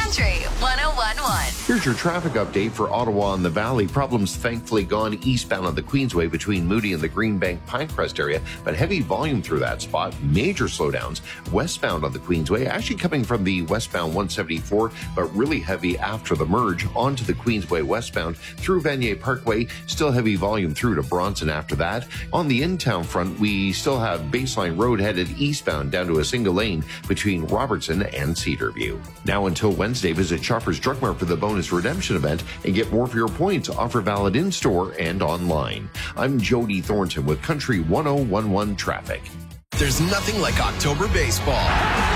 Country 101.1. Here's your traffic update for Ottawa and the Valley. Problems thankfully gone eastbound on the Queensway between Moody and the Greenbank Pinecrest area, but heavy volume through that spot. Major slowdowns westbound on the Queensway, actually coming from the westbound 174, but really heavy after the merge onto the Queensway westbound through Vanier Parkway. Still heavy volume through to Bronson after that. On the in-town front, we still have Baseline Road headed eastbound down to a single lane between Robertson and Cedarview. Now until Wednesday, visit Shoppers Drug Mart for the bonus redemption event and get more for your points. Offer valid in-store and online. I'm Jody Thornton with Country 101.1 Traffic. There's nothing like October baseball.